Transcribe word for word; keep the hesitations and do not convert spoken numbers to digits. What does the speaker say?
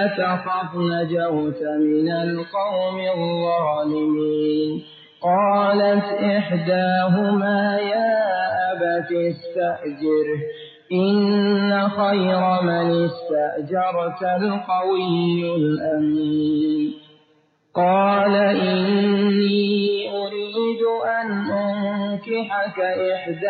تخف نجوت من القوم الظالمين قالت إحداهما يا أبت استأجره إن خير من استأجرت القوي الأمين قال إني أريد أن أنكحك إحدى